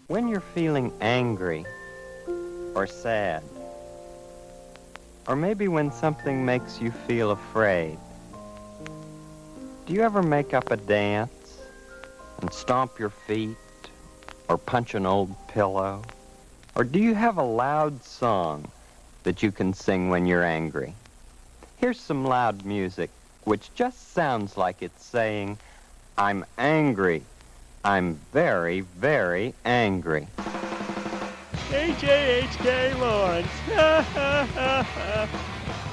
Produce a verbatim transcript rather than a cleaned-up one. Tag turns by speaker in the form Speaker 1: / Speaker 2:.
Speaker 1: When you're feeling angry or sad, or maybe when something makes you feel afraid, do you ever make up a dance and stomp your feet or punch an old pillow? Or do you have a loud song that you can sing when you're angry? Here's some loud music which just sounds like it's saying, I'm angry. I'm very, very angry.
Speaker 2: H A H K Lawrence.